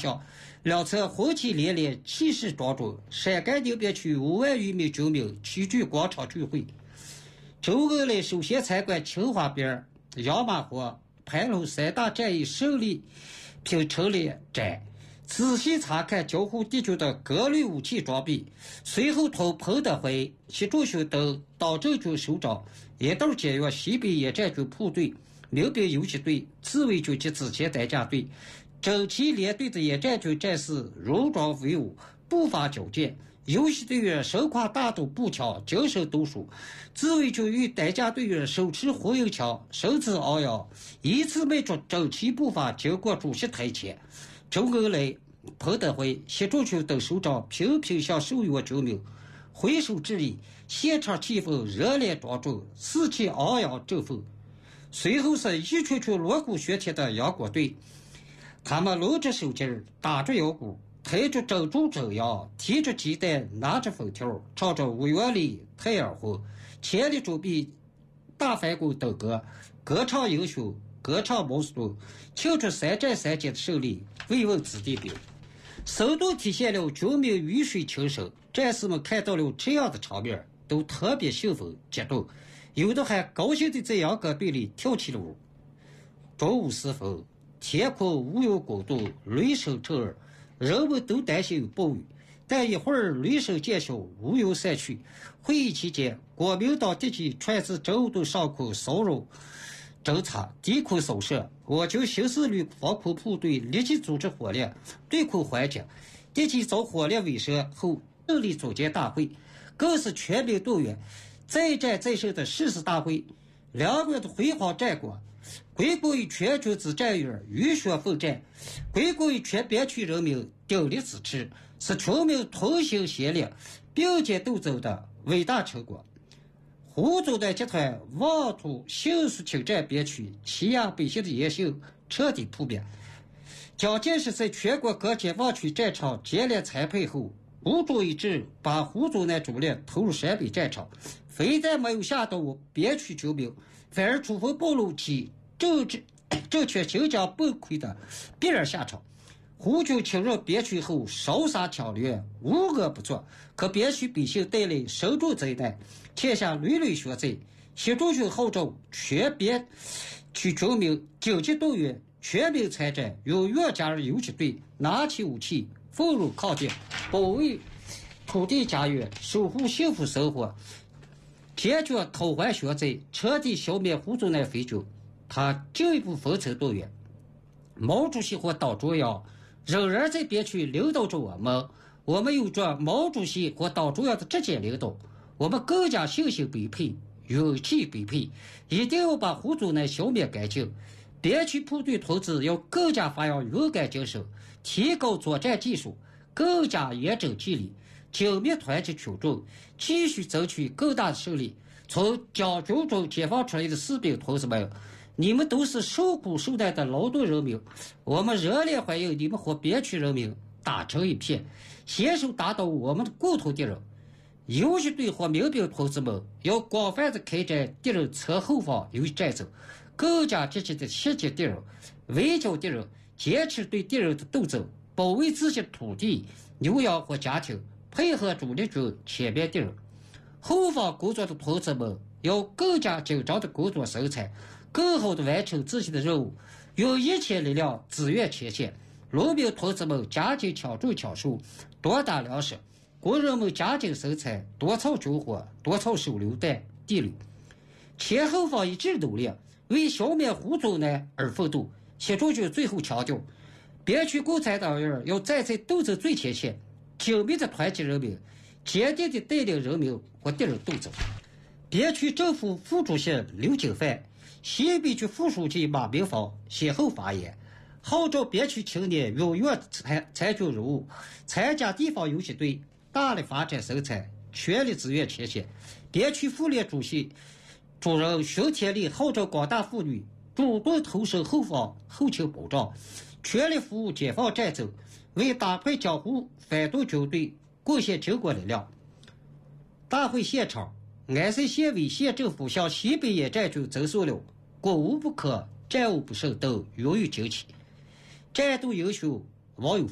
下，两侧红旗连连，气势庄重。陕甘宁边区5万余名居民齐聚广场聚会。周恩来首先参观青花边、杨马河、盘龙3大战役胜利品陈列展，仔细查看交互敌军的各类武器装备，随后同彭德怀、习仲勋等党政军首长一道检阅西北野战军部队、民兵游击队、自卫军及自强担架队，整齐连队的野战军战士戎装威武，步伐矫健。游击队员身挎大刀步枪，精神抖擞；自卫军与担架队员手持火影枪，身姿昂扬，依次迈出整齐步伐，经过主席台前。周恩来、彭德怀、习仲勋等首长频频向受援军民挥手致意，现场气氛热烈庄重，士气昂扬振奋。随后是一群群锣鼓喧天的阳光队，他们抡着手劲儿，打着腰鼓，抬着珍珠真阳，提着鸡蛋，拿着粉条，唱着五元里太阳红，全力准备大反攻等歌，歌唱英雄，歌唱毛泽东，庆祝3战3捷的胜利，慰问子弟兵，生动体现了军民鱼水情深。战士们看到了这样的场面，都特别兴奋激动，有的还高兴地在秧歌队里跳起了舞。中午时分，天空乌云滚动，雷声震耳，人们都担心有暴雨，但一会儿雷声渐小，乌云散去。会议期间，国民党敌机穿自真武洞上空骚扰侦察，低空扫射，我军新四旅防空部队立即组织火力对空缓解，敌机遭火力围歼后胜利总结大会，更是全民动员再战再胜的誓师大会。两国的辉煌战果归功于全军之战员浴血奋战，归功于全边区人民鼎力支持，是全民同心协力并肩斗争的伟大成果。胡宗南集团妄图迅速侵占边区，欺压百姓的言行彻底扑灭。蒋介石在全国各解放区战场接连参配后，孤注一掷，把胡宗南主力投入陕北战场，非但没有吓到边区居民，反而充分暴露其政权行将崩溃的必然下场。胡军侵入边区后，烧杀抢掠，无恶不作，给边区百姓带来深重灾难，欠下累累血债。习仲勋号召全边区军民紧急动员，全民参战，踊跃加入游击队，拿起武器，奋勇抗敌，保卫土地家园，守护幸福生活，坚决讨还血债，彻底消灭胡宗南匪军。他进一步分层动员，毛主席或党中央仍然在边区领导着我们有着毛主席或党中央的直接领导，我们更加信心百倍，勇气百倍，一定要把胡宗南消灭干净。边区部队同志要更加发扬勇敢精神，提高作战技术，更加严整纪律，紧密团结群众，继续争取更大的胜利。从蒋军中解放出来的士兵同志们，你们都是受苦受难的劳动人民，我们热烈欢迎你们和边区人民打成一片，携手打倒我们的共同敌人。游击队和民兵同志们要广泛的开展敌人侧后方游击战争，更加积极的袭击敌人，围剿敌人，坚持对敌人的斗争，保卫自己的土地、牛羊和家庭，配合主力军歼灭敌人。后方工作的同志们要更加紧张的工作生产，更好的完成自己的任务，用一切力量支援前线。农民同志们加紧抢种抢收，多打粮食；工人们加紧生产，多造军火，多造手榴弹、地雷。前后方一致努力，为消灭胡宗南而奋斗。习仲勋最后强调，边区共产党员要站在斗争最前线，紧密的团结人民，坚定的带领人民和敌人斗争。边区政府副主席刘景范、西北区副书记马明芳先后发言，号召边区青年踊跃参军入伍，参加地方游击队，大力发展生产，全力支援前线。边区妇联主任徐天利号召广大妇女主动投身后方后勤保障，全力服务解放战争，为打败江湖反动军队贡献经国力量。大会现场，安塞县委县政府向西北野战军赠送了攻无不克、战无不胜等荣誉旌旗。战斗英雄网友